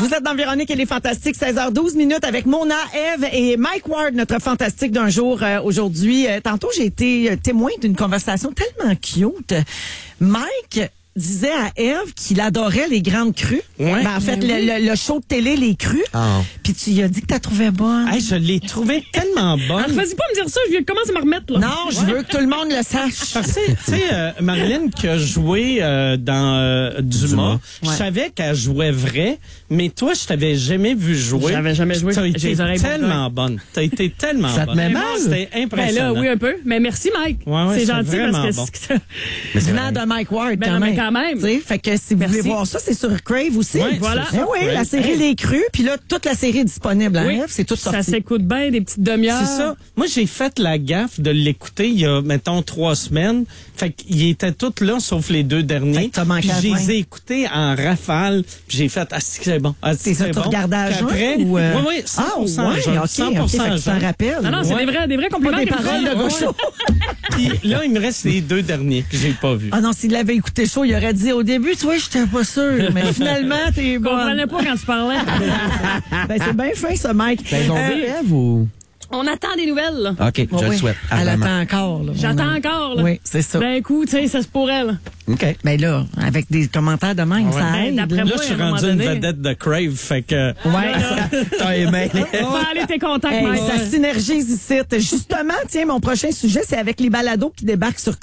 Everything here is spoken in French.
Vous êtes dans Véronique et les Fantastiques, 16h12 minutes avec Mona, Eve et Mike Ward, notre fantastique d'un jour aujourd'hui. Tantôt, j'ai été témoin d'une conversation tellement cute. Mike disait à Eve qu'il adorait les grandes crues. Ouais. En fait, le show de télé, les crues. Puis tu lui as dit que tu la trouvais bonne. Hey, je l'ai trouvée tellement bonne. Alors, vas-y pas me dire ça, je commence à me remettre, là. Non, je veux que tout le monde le sache. Parce que, tu sais, Marilyn qui a joué dans Dumas, je savais qu'elle jouait vrai, mais toi, je t'avais jamais vu jouer. J'avais jamais joué. T'as J'ai été les oreilles tellement bonne. T'as été tellement bonne. Ça te met mal? C'était Ben impressionnant. là, oui, un peu. Mais merci, Mike. Ouais, c'est c'est gentil vraiment parce bon. que Venant de Mike Ward, Ben quand non, mais même. quand même. Tu sais, fait que si vous Merci. voulez voir ça, c'est sur Crave aussi. Ouais, voilà. c'est ça, Oui, Crave. la série Les Crues, puis là, toute la série est disponible. Hein, Eve? C'est tout sorti. ça s'écoute bien, des petites demi-heures. C'est ça. Moi, j'ai fait la gaffe de l'écouter il y a, mettons, 3 semaines. Fait qu'ils étaient tous là, sauf les 2 Fait derniers. que t'as manqué Puis à je la les fin. ai écoutés en rafale. Puis j'ai fait, c'est bon. C'est ça, c'est tu bon. regardais à Puis jeun après, ou, oui, 100%. Ah, ouais, jeun, OK. 100% Fait que tu t'en jeun. rappelles. Non, non, c'est Ouais. des vrais compliments. Pas des qu'il me paroles fait. de Gaucho. Puis là, il me reste les 2 derniers que j'ai pas vus. Ah non, s'il l'avait écouté chaud, il aurait dit au début, tu vois, j'étais pas sûr, mais finalement, t'es Je bonne. comprenais pas quand tu parlais. Ben, c'est bien fin, ça, Mike. Ben, ils ont vu, Eve, ou? On attend des nouvelles, là. OK, je Oui, le souhaite. Elle ardemment. attend encore. Là. J'attends encore, là. Oui, c'est ça. D'un coup, tu sais, ça se pourrait, là. OK. Ben là, avec des commentaires de même, ça Ben, aide. d'après là. Là, moi, je suis à un moment rendu une donné- vedette de Crave. Fait que... Ouais. T'as aimé. On va aller tes contacts, Hey, Mike. ça synergise ici. Justement, tiens, mon prochain sujet, c'est avec les balados qui débarquent sur